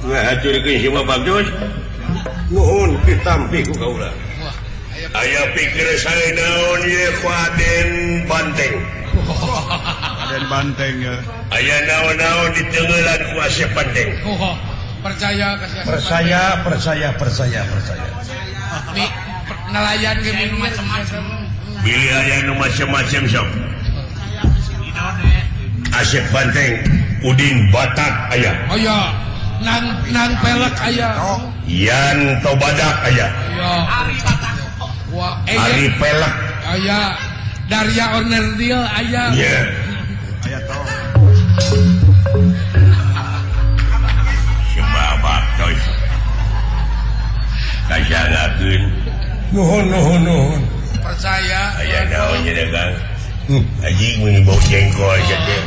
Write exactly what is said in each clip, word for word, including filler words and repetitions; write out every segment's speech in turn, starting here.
nuhun ditampi ku kaula. Aya pikir saya naon ye Raden Banteng. Raden Banteng ya. Aya naon-naon ditenggelan ku Asep Banteng. Percaya percaya percaya percaya percaya. Di nelayan ge macam-macam. Bilih aya nu macam-macam sok. Asep Banteng, Udin Batak aya. Aya. Nang nang pelek aya. Yan Tobadak aya. Aya. Ari Batak. Wah, Ari pelek aya. Darya Ornerdil aya. Iya. Aya tong. Sebabak toy. Kajangakeun. Nuhun nuhun nuhun. Percaya. Aya naon nya dagang. Haji mun bau jengkol jadi.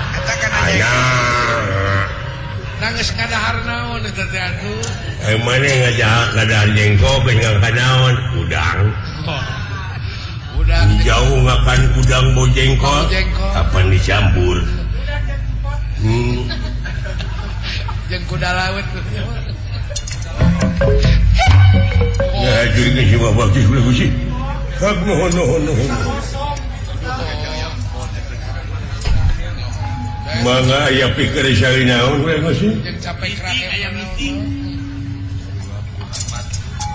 Anak. Nangis ngadahar naon eta teh atuh. Eh mana ngajak ngadahar jengkol geus ngakanaon udang. Udang jauh ngakan udang bau jengkol. Kapan dicampur? Hmm. Jeung kuda laut. Ya jadi geus si babak geus ulah gusi. Hak nuhun nuhun nuhun. Mangga aya pikir sari naon we geus. Jeung capek kerake aya meeting.